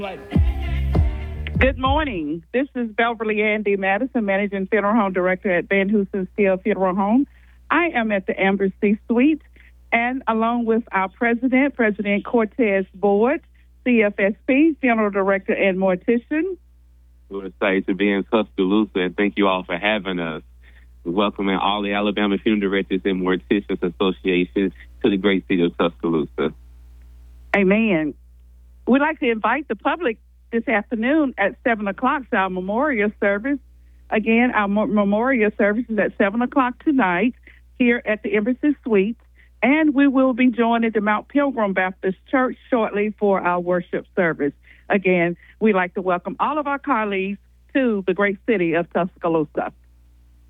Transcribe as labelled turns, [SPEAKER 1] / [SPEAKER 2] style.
[SPEAKER 1] Good morning. This is Beverly Andy Madison, Managing Funeral Home Director at Van Hoosen Steel Funeral Home. I am at the Embassy Suite, and along with our President, President Cortez Board, CFSP, Funeral Director and Mortician.
[SPEAKER 2] We're excited to be in Tuscaloosa, and thank you all for having us. We're welcoming all the Alabama Funeral Directors and Morticians Association to the great city of Tuscaloosa.
[SPEAKER 1] Amen. We'd like to invite the public this afternoon at 7 o'clock to our memorial service. Again, our memorial service is at 7 o'clock tonight here at the Embassy Suite, and we will be joining the Mount Pilgrim Baptist Church shortly for our worship service. Again, we'd like to welcome all of our colleagues to the great city of Tuscaloosa.